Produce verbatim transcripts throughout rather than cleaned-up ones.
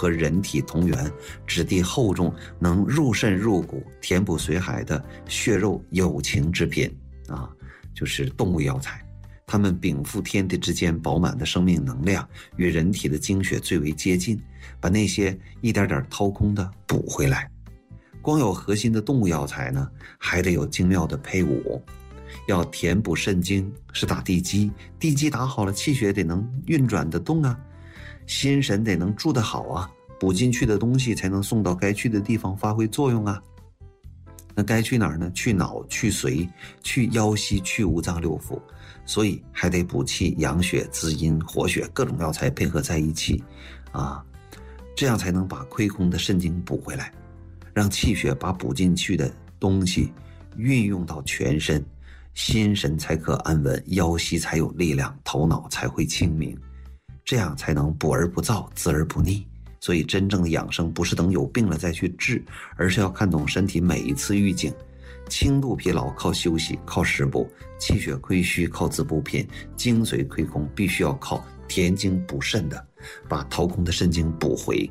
和人体同源、质地厚重、能入肾入骨、填补髓海的血肉有情之品啊，就是动物药材。它们禀赋天地之间饱满的生命能量，与人体的精血最为接近，把那些一点点掏空的补回来。光有核心的动物药材呢，还得有精妙的配伍。要填补肾精是打地基，地基打好了，气血得能运转得动啊，心神得能住得好啊，补进去的东西才能送到该去的地方发挥作用啊。那该去哪儿呢？去脑、去髓、去腰膝、去五脏六腑，所以还得补气、养血、滋阴、活血，各种药材配合在一起啊，这样才能把亏空的肾精补回来，让气血把补进去的东西运用到全身，心神才可安稳，腰膝才有力量，头脑才会清明，这样才能补而不燥，滋而不腻。所以真正的养生不是等有病了再去治，而是要看懂身体每一次预警。轻度疲劳靠休息，靠食补；气血亏虚靠滋补品；精髓亏空必须要靠填精补肾的，把掏空的肾精补回。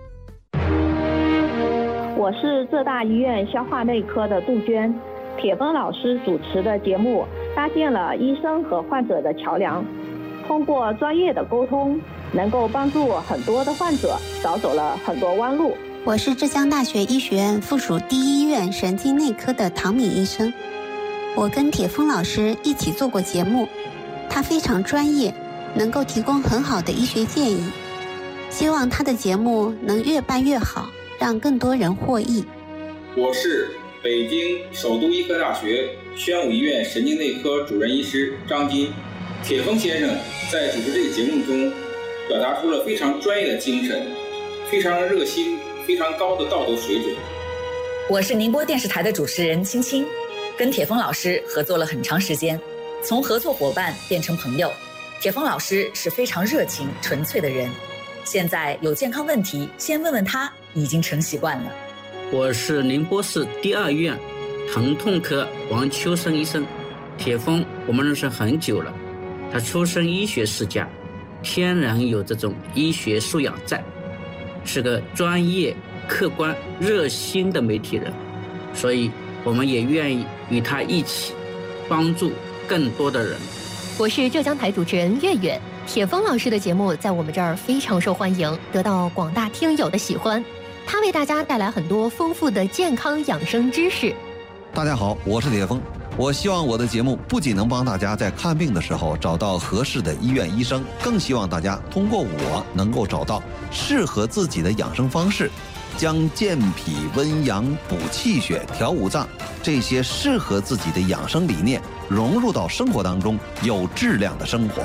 我是浙大医院消化内科的杜鹃，铁峰老师主持的节目搭建了医生和患者的桥梁，通过专业的沟通，能够帮助很多的患者少走了很多弯路。 我是浙江大学医学院附属第一医院神经内科的唐敏医生，我跟铁峰老师一起做过节目，他非常专业，能够提供很好的医学建议，希望他的节目能越办越好，让更多人获益。 我是北京首都医科大学宣武医院神经内科主任医师张金。铁峰先生在主持这个节目中表达出了非常专业的精神，非常热心，非常高的道德水准。 我是宁波电视台的主持人青青，跟铁峰老师合作了很长时间，从合作伙伴变成朋友。铁峰老师是非常热情纯粹的人，现在有健康问题先问问他已经成习惯了。 我是宁波市第二医院疼痛科王秋生医生。铁峰我们认识很久了，他出身医学世家，天然有这种医学素养在，是个专业、客观、热心的媒体人，所以我们也愿意与他一起帮助更多的人。 我是浙江台主持人月月，铁峰老师的节目在我们这儿非常受欢迎，得到广大听友的喜欢。他为大家带来很多丰富的健康养生知识。 大家好，我是铁峰。我希望我的节目不仅能帮大家在看病的时候找到合适的医院医生，更希望大家通过我能够找到适合自己的养生方式，将健脾温阳、补气血、调五脏这些适合自己的养生理念融入到生活当中，有质量的生活。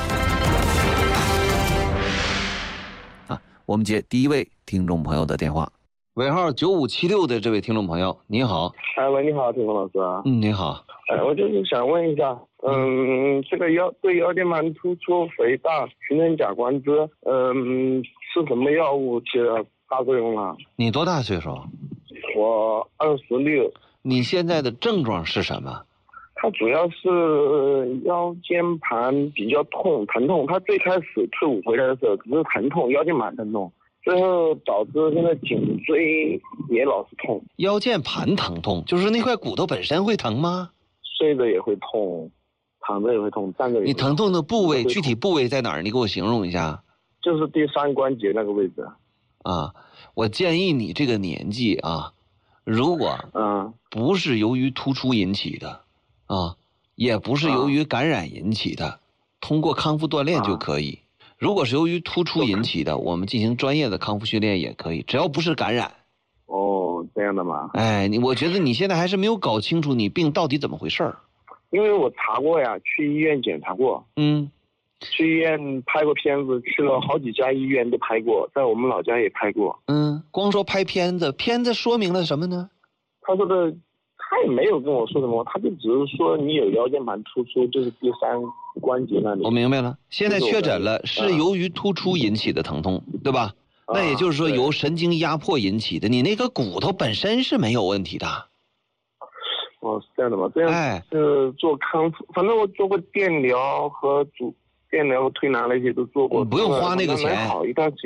啊，我们接第一位听众朋友的电话。尾号九五七六的这位听众朋友，你好。 哎，喂，你好，铁峰老师啊。 嗯，你好。 哎，我就是想问一下，嗯，这个腰对腰间盘突出、肥大、形成甲官肢，嗯，吃什么药物起了大作用了？ 你多大岁数？ 我二十六。 你现在的症状是什么？ 它主要是腰间盘比较痛，疼痛。它最开始退伍回来的时候只是疼痛，腰间盘疼痛。最后导致现在颈椎也老是痛。 腰间盘疼痛就是那块骨头本身会疼吗？ 睡着也会痛，躺着也会痛，站着也会痛。 你疼痛的部位具体部位在哪儿？你给我形容一下。 就是第三关节那个位置。 啊，我建议你这个年纪啊，如果嗯不是由于突出引起的啊，也不是由于感染引起的，通过康复锻炼就可以。如果是由于突出引起的，我们进行专业的康复训练也可以，只要不是感染。 哦，这样的吗？ 哎，你我觉得你现在还是没有搞清楚你病到底怎么回事儿。 因为我查过呀，去医院检查过。 嗯。 去医院拍过片子，去了好几家医院都拍过，在我们老家也拍过。 嗯，光说拍片子，片子说明了什么呢？ 他说的，他也没有跟我说什么，他就只是说你有腰间盘突出，就是第三关节那里。 我明白了，现在确诊了，是由于突出引起的疼痛，对吧？啊、那也就是说由神经压迫引起的，你那个骨头本身是没有问题的。 哦，是这样的吗？这样哎， 是做康复，反正我做过电疗和主电疗和推拿那些都做过， 不用花那个钱， 好一段时间。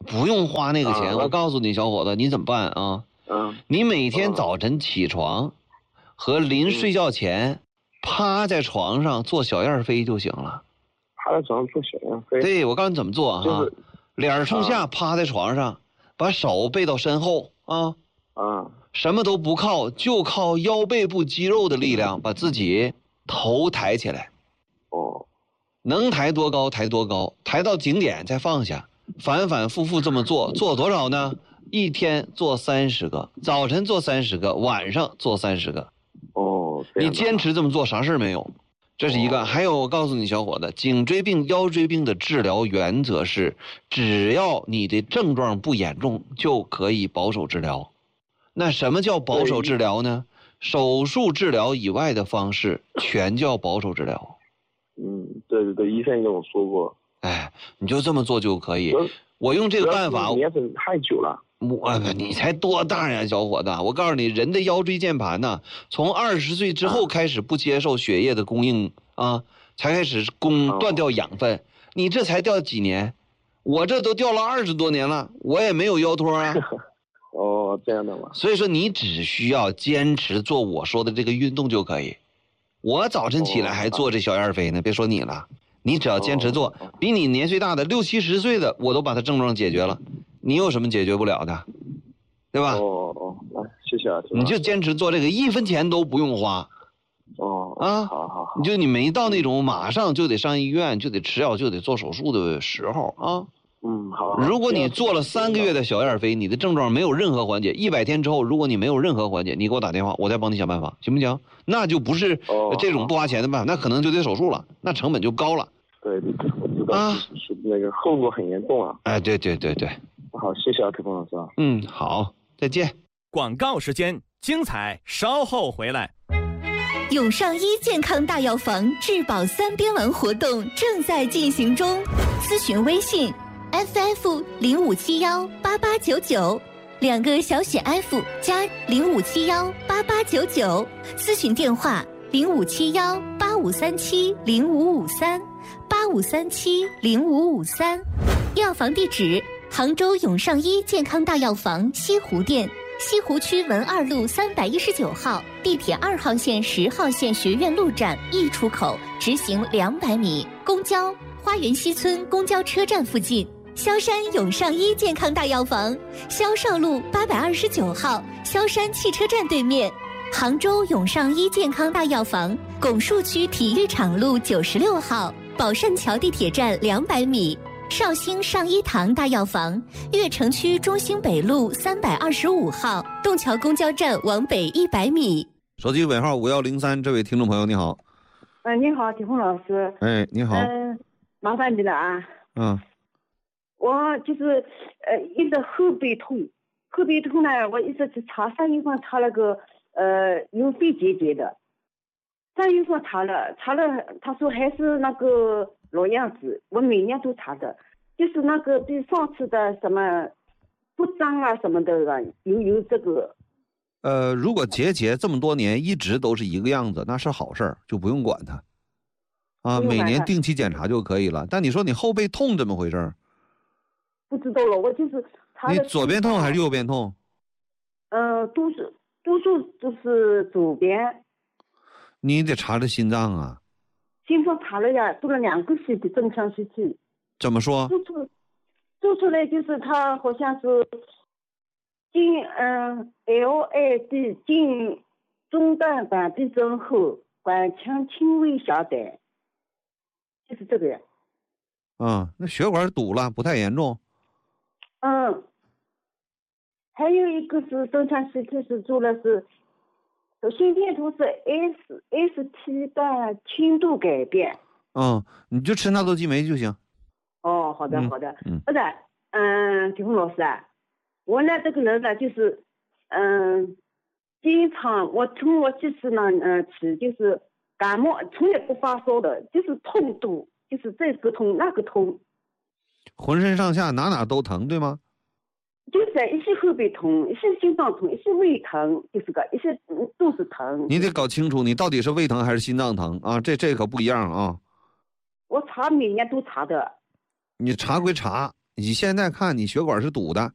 不用花那个钱。 啊、 我告诉你，小伙子，你怎么办啊？ 嗯， 你每天早晨起床和临睡觉前、嗯、趴在床上做小燕飞就行了。 趴在床上做小燕飞？ 对，我告诉你怎么做哈、 就是， 脸冲下趴在床上，把手背到身后啊啊， 什么都不靠，就靠腰背部肌肉的力量，把自己头抬起来。 哦， 能抬多高抬多高，抬到顶点再放下，反反复复这么做，做多少呢？一天做三十个，早晨做三十个，晚上做三十个。 哦， 你坚持这么做，啥事没有。这是一个。 哦、 还有，我告诉你，小伙子，颈椎病、腰椎病的治疗原则是，只要你的症状不严重，就可以保守治疗。那什么叫保守治疗呢？手术治疗以外的方式，全叫保守治疗。 嗯，对对对，医生跟我说过。 哎，你就这么做就可以。我用这个办法。 你也是太久了。 我你才多大呀，小伙子！我告诉你，人的腰椎间盘呢，从二十岁之后开始不接受血液的供应啊，才开始供断掉养分。你这才掉几年？我这都掉了二十多年了，我也没有腰托啊。 哦，这样的吗？ 所以说，你只需要坚持做我说的这个运动就可以。我早晨起来还做这小燕飞呢，别说你了，你只要坚持做，比你年岁大的六七十岁的，我都把他症状解决了。你有什么解决不了的，对吧？ 哦哦，来，谢谢啊。 你就坚持做这个，一分钱都不用花。 哦啊， 好好好。 你就你没到那种马上就得上医院、就得吃药、就得做手术的时候啊。 嗯，好。 如果你做了三个月的小燕飞，你的症状没有任何缓解，一百天之后，如果你没有任何缓解，你给我打电话，我再帮你想办法，行不行？那就不是这种不花钱的办法，那可能就得手术了，那成本就高了。 对对对，我知道啊，是那个后果很严重啊。 哎，对对对对。 好，谢谢啊，铁峰老师啊。 嗯，好，再见。 广告时间，精彩稍后回来。 永上医健康大药房质保三边丸活动正在进行中，咨询微信 F F 零五七幺八八九九，两个小写 F 加零五七幺八八九九，咨询电话零五七幺八五三七零五五三八五三七零五五三，药房地址。杭州永上医健康大药房西湖店，西湖区文二路三百一十九号，地铁二号线、十号线学院路站 E 出口，直行两百米。公交花园西村公交车站附近。萧山永上医健康大药房，萧少路八百二十九号，萧山汽车站对面。杭州永上医健康大药房，拱墅区体育场路九十六号，宝善桥地铁站两百米。绍兴上医堂大药房，悦城区中兴北路三百二十五号，洞桥公交站往北一百米。 手机尾号五幺零三，这位听众朋友你好。 嗯、呃，你好，铁峰老师。 哎，你好。 嗯、呃，麻烦你了啊。 嗯。 我就是呃一直后背痛，后背痛呢，我一直去查上医院查了个呃有肺结节的，上医院查了查了，他说还是那个老样子，我每年都查的，就是那个比上次的什么不脏啊什么的有有这个。 呃，如果结节这么多年一直都是一个样子，那是好事儿，就不用管它啊，每年定期检查就可以了。但你说你后背痛怎么回事？ 不知道了，我就是查。 你左边痛还是右边痛？ 呃，都是多数都是左边。 你得查查心脏啊。 心脏查了呀，做了两个 C T 正常 C T。 怎么说？ 做出做出来就是他好像是经嗯 L A D 经中段板壁症后管腔轻微狭窄，就是这个呀。 嗯，那血管堵了，不太严重。 嗯，还有一个是正常 C T 是做了是心电图是 S S T 的轻度改变。 嗯，你就吃纳豆激酶就行。 哦，好的好的。 嗯， 不是，嗯，铁峰老师啊，我呢这个人呢就是，嗯，经常我从我几次呢，嗯起就是感冒，从来不发烧的，就是痛度，就是这个痛那个痛。 浑身上下哪哪都疼，对吗？ 就是一些后背痛，一些心脏痛，一些胃疼，就是个一些肚子疼。 你得搞清楚，你到底是胃疼还是心脏疼啊？这这可不一样啊！ 我查每年都查的。 你查归查， 你现在看你血管是堵的，